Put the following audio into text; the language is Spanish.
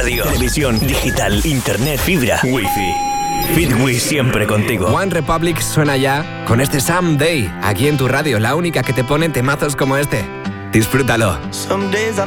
radio, televisión, digital, internet, fibra, wifi. Fitwi siempre contigo. One Republic suena ya con este Someday, aquí en tu radio, la única que te pone temazos como este. Disfrútalo. Some days I